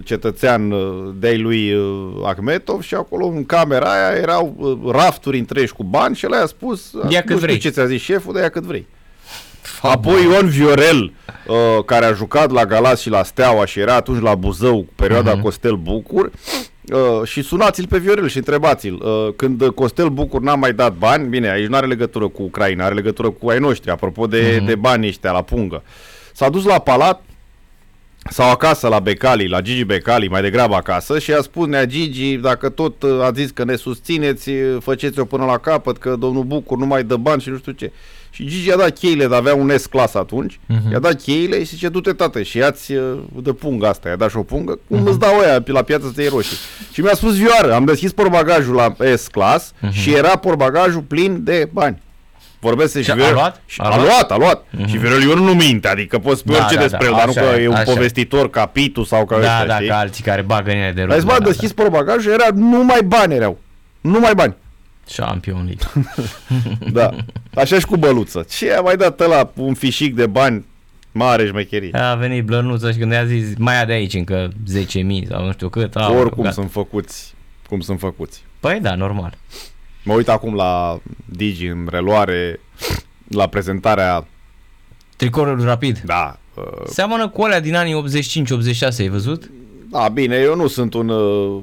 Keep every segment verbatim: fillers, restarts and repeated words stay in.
cetățean de-ai lui Akhmetov și acolo în camera aia erau rafturi întregi cu bani și ăla i-a spus, ia cât nu vrei. știu ce ți-a zis șeful, dar ia cât vrei. Apoi Ion Viorel, uh, care a jucat la Galați și la Steaua și era atunci la Buzău, perioada uh-huh. Costel Bucur, uh, și sunați-l pe Viorel și întrebați-l. Uh, când Costel Bucur n-a mai dat bani, bine, aici nu are legătură cu Ucraina, are legătură cu ai noștri, apropo de, uh-huh. de banii ăștia la pungă. S-a dus la palat sau acasă la Becali, la Gigi Becali, mai degrabă acasă, și a spus Nea Gigi, dacă tot a zis că ne susțineți, faceți-o până la capăt, că domnul Bucur nu mai dă bani și nu știu ce. Și Gigi i-a dat cheile, dar avea un S-clas atunci, uh-huh. i-a dat cheile și zice, du-te tată și ia-ți de pungă asta, i-a dat și o pungă, cum uh-huh. îți dau aia la piață să iei roșii. Și mi-a spus Vioară, am deschis portbagajul la S-clas uh-huh. și era portbagajul plin de bani. Vorbesc și, și a luat? Și a luat, a luat. Uh-huh. Și Viorel Ion nu minte, adică poți spune da, orice da, despre da, el, dar nu că e un așa. povestitor ca Pitu sau ca da, ăștia, da, știi? ca alții care bagă în ele de rând. Dar a deschis da, portbagajul, era numai bani erau. Numai bani. Champion League. Da. Așa și cu băluță. Ce a mai dat ăla un fișic de bani? Mare șmecherie. A venit Blănuță și când i-a zis mai ia de aici încă zece mii sau nu știu cât. A, Oricum gata. sunt făcuți. Cum sunt făcuți. Păi da, normal. Mă uit acum la Digi în reluare, la prezentarea Tricolul Rapid. Da. Uh... Seamănă cu alea din anii optzeci și cinci optzeci și șase, ai văzut? Da, bine, eu nu sunt un uh,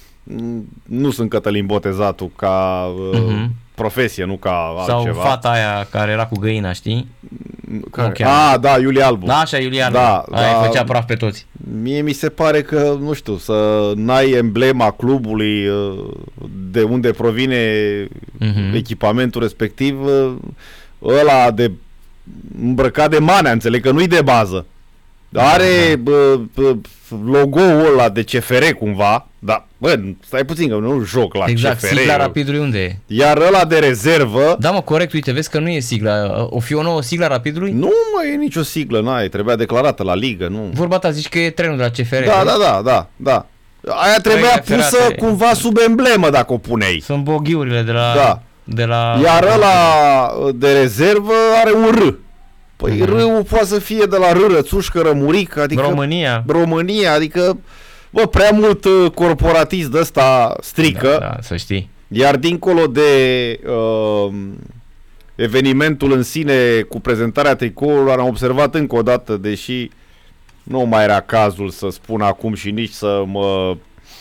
nu sunt Cătălin Botezatul ca uh, uh-huh. profesie, nu ca sau altceva. Sau fata aia care era cu găina, știi? Care? Ah, da, Iulia Albu. Da, așa, Iulia Albu. Da, aia da, făcea praf pe toți. Mie mi se pare că, nu știu, să n-ai emblema clubului de unde provine uh-huh. echipamentul respectiv, ăla de îmbrăcat de manea, înțeleg că nu-i de bază. Are bă, bă, logo-ul ăla de C F R cumva, dar bă, stai puțin că nu joc la exact, C F R. Sigla Rapidului unde e? Iar ăla de rezervă... Da, mă, corect, uite, vezi că nu e sigla. O fi o nouă sigla Rapidului? Nu mai e nicio siglă, n-ai, trebuia declarată la ligă, nu. Vorba ta, zici că e trenul de la C F R. Da, da, da, da, da. Aia trebuia păi, pusă ferate. Cumva sub emblemă dacă o punei. Sunt boghiurile de la... Da. De la... Iar ăla de rezervă are un R. Păi uh-huh. R-ul poate să fie de la R, Rățușcă, Rămuric, adică... România. România, adică... Bă, prea mult corporatist de ăsta strică. Da, da, să știi. Iar dincolo de uh, evenimentul în sine cu prezentarea tricoului, am observat încă o dată, deși nu mai era cazul să spun acum și nici să mă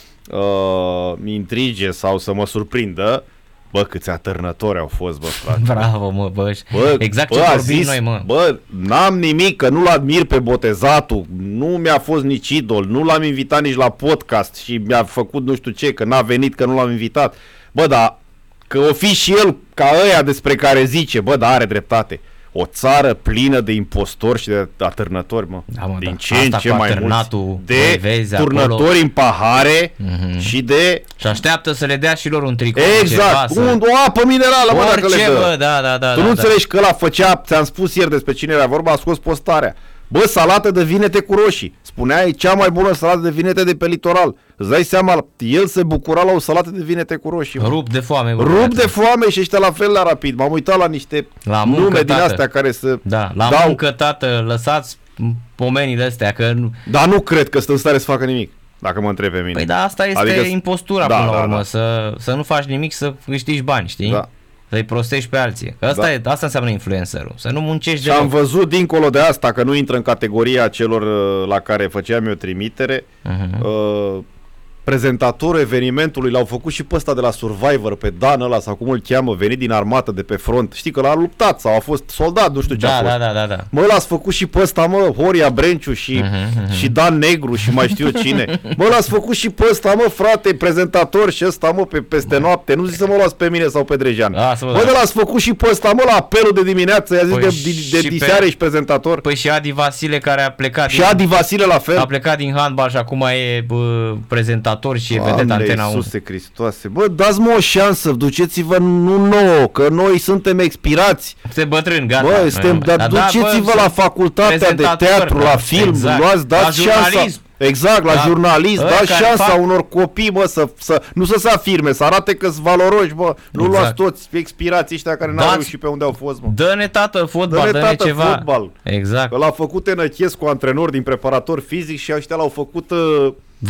uh, intrige sau să mă surprindă, bă, câți atârnători au fost, bă, frate. Bravo, mă, bă. Bă, exact bă, ce vorbim zis, noi, mă. Bă, n-am nimic, că nu-l admir pe Botezatul, nu mi-a fost nici idol, nu l-am invitat nici la podcast și mi-a făcut nu știu ce, că n-a venit, că nu l-am invitat. Bă, dar că o fi și el ca ăia despre care zice, bă, dar are dreptate. O țară plină de impostori și de atârnători, mă. Da, mă, din da. ce în ce mai mulți. De vezi turnători acolo în pahare mm-hmm. și de... Și așteaptă să le dea și lor un tricou. Exact, ceva, un, o apă minerală, mă, dacă le dă. Bă, da, da, da, tu da, nu da. înțelegi că ăla făcea, ți-am spus ieri despre cine era vorba, a scos postarea. Bă, salată de vinete cu roșii. Spunea, e cea mai bună salată de vinete de pe litoral. Îți dai seama, el se bucura la o salată de vinete cu roșii. Mă. Rup de foame. Bă, Rup de foame și ăștia la fel la Rapid. M-am uitat la niște la nume muncă, din tată. astea care să Da, la dau... muncă, tată, lăsați pomenile astea, că... Dar nu cred că sunt în stare să facă nimic, dacă mă întrebi pe mine. Păi da, asta este adică... impostura da, până la da, urmă, da. Să, să nu faci nimic, să câștigi bani, știi? Da. Să-i prostești pe alții. Că asta, da. e, asta înseamnă influencerul. Să nu muncești și am deloc. văzut dincolo de asta, că nu intră în categoria celor la care făceam eu trimitere, uh-huh. uh, prezentatorul evenimentului l-au făcut și pe ăsta de la Survivor, pe Dan ăla sau cum îl cheamă, venit din armată de pe front. Știi că l-a luptat sau a fost soldat, nu știu ce da, a fost. Da, da, da, da. Mă, l-ați făcut și pe ăsta, mă, Horia Brenciu și, uh-huh, uh-huh. și Dan Negru și mai știu eu cine. Mă, l-ați făcut și pe ăsta, mă, frate, prezentator și ăsta, mă, pe peste noapte. Nu zic să mă luați pe mine sau pe Drejan. A, mă, de l-ați făcut și pe ăsta, mă, la apelul de dimineață, i-a zis păi de, de, de diseară și prezentator. Păi și Adi Vasile care a plecat și din, Adi Vasile la fel. A plecat din handbal și acum e bă, prezentator și e vedet Antena unu. Iisuse Hristoase. Bă, dați-mă o șansă, duceți-vă, nu nouă, că noi suntem expirați. Se bătrân, gata. Bă, suntem, dar da, duceți-vă da, la facultatea de teatru, da, la film, exact. Luați, dați la șansa. Exact, la da. jurnalist, dați șansa fac... unor copii, mă, să, să, nu să se afirme, să arate că sunt valoroși, bă. Nu exact. Luați toți expirații ăștia care n-au reușit pe unde au fost, mă. Dă-ne tată fotbal, dă-ne, dă-ne tată ceva. Fotbal. Exact. L-a făcut Enăchescu, antrenor din preparator fizic și ăștia l-au făcut... Uh,